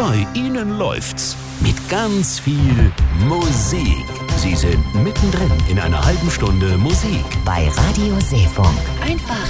Bei Ihnen läuft's mit ganz viel Musik. Sie sind mittendrin in einer halben Stunde Musik. Bei Radio Seefunk. Einfach